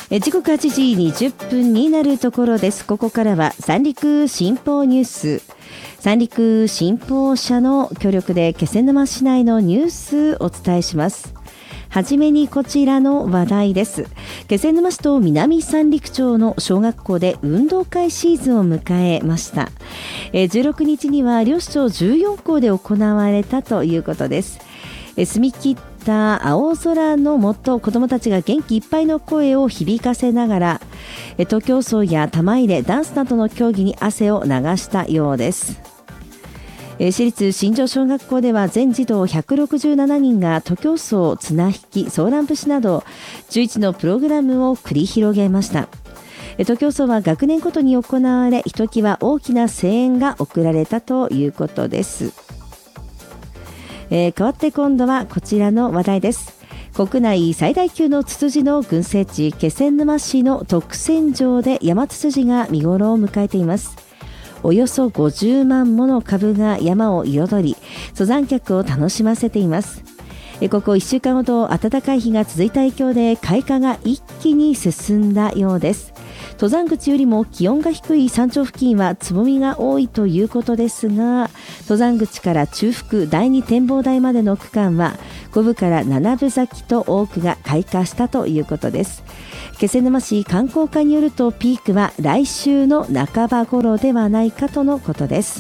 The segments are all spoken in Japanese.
時刻8時20分になるところです。ここからは三陸新報ニュース。三陸新報社の協力で気仙沼市内のニュースお伝えします。はじめにこちらの話題です。気仙沼市と南三陸町の小学校で運動会シーズンを迎えました。16日には両市町14校で行われたということです。澄み切った青空の下、子どもたちが元気いっぱいの声を響かせながら徒競走や玉入れ、ダンスなどの競技に汗を流したようです。市立新庄小学校では全児童167人が徒競走、綱引き、ソーラン節など11のプログラムを繰り広げました。徒競走は学年ごとに行われ、ひときわ大きな声援が送られたということです。変わって今度はこちらの話題です。国内最大級のツツジの群生地、気仙沼市の徳仙城で山ツツジが見頃を迎えています。およそ50万もの株が山を彩り、登山客を楽しませています。ここ1週間ほど暖かい日が続いた影響で開花が一気に進んだようです。登山口よりも気温が低い山頂付近はつぼみが多いということですが、登山口から中腹第2展望台までの区間は5分から7分咲きと多くが開花したということです。気仙沼市観光課によると、ピークは来週の半ば頃ではないかとのことです。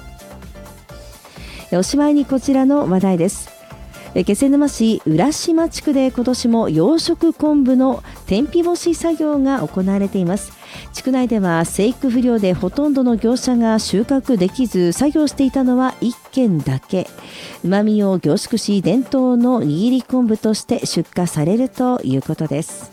おしまいにこちらの話題です。気仙沼市浦島地区で今年も養殖昆布の天日干し作業が行われています。地区内では生育不良でほとんどの業者が収穫できず、作業していたのは1軒だけ。旨味を凝縮し、伝統の握り昆布として出荷されるということです。